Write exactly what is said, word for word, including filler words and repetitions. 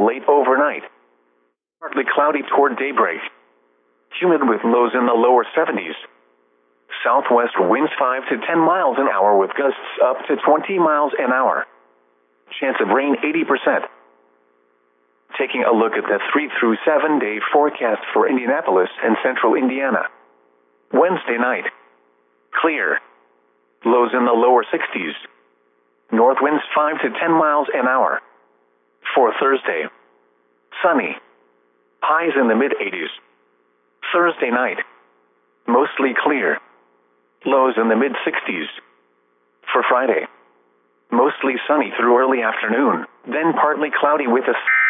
Late overnight. Partly cloudy toward daybreak. Humid with lows in the lower seventies. Southwest winds five to ten miles an hour with gusts up to twenty miles an hour. Chance of rain eighty percent. Taking a look at the three through seven day forecast for Indianapolis and central Indiana. Wednesday night. Clear. Lows in the lower sixties. North winds five to ten miles an hour. For Thursday. Sunny. Highs in the mid eighties. Thursday night. Mostly clear. Lows in the mid sixties. For Friday. Mostly sunny through early afternoon, then partly cloudy with a